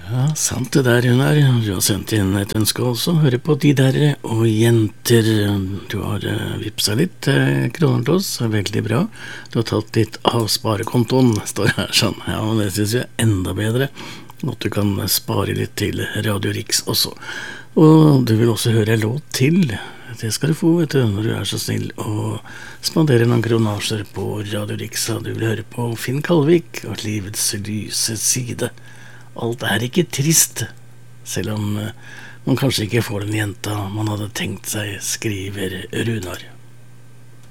Ja, sant det der, Runar. Du har sendt inn et ønske også. Høre på De der og jenter. Du har vippsa litt kroner til oss. Veldig bra. Du har tatt litt av sparekontoen, står her sånn. Ja, og det synes jeg er enda bedre. At du kan spare litt til Radio Rix også. Og du vil også høre en låt til. Det skal du få, vet du, når du er så snill å spandere noen kronasjer på Radio Rix. Du vil høre på Finn Kalvik og Livets lyse side. Alt er ikke trist, selv om man kanskje ikke får den jenta man hadde tenkt seg, skriver Runar.